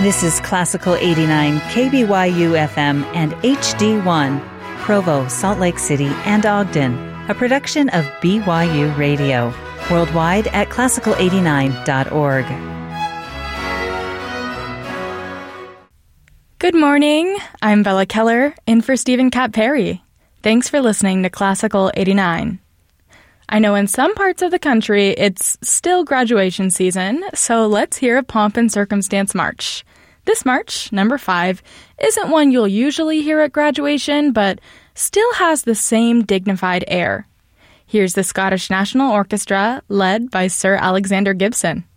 This is Classical 89, KBYU FM and HD1, Provo, Salt Lake City, and Ogden, a production of BYU Radio, worldwide at classical89.org. Good morning. I'm Bella Keller, in for Stephen Cat Perry. Thanks for listening to Classical 89. I know in some parts of the country it's still graduation season, so let's hear a Pomp and Circumstance March. This march, number 5, isn't one you'll usually hear at graduation, but still has the same dignified air. Here's the Scottish National Orchestra, led by Sir Alexander Gibson.